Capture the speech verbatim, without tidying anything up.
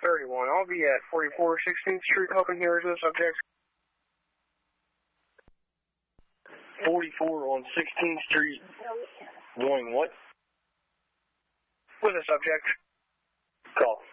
thirty-one. I'll be at forty-four sixteenth Street, helping here as the subject. forty-four on sixteenth Street. Doing what? With a subject. Call.